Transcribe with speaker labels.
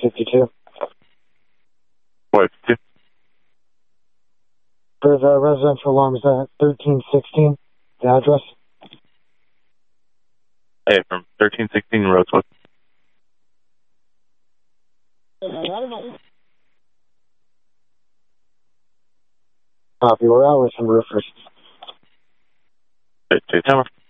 Speaker 1: 452.
Speaker 2: 452.
Speaker 1: For the residential alarms at 1316, the address?
Speaker 2: Hey, from 1316 Rosewood.
Speaker 1: Copy. We're out with some roofers.
Speaker 2: Hey,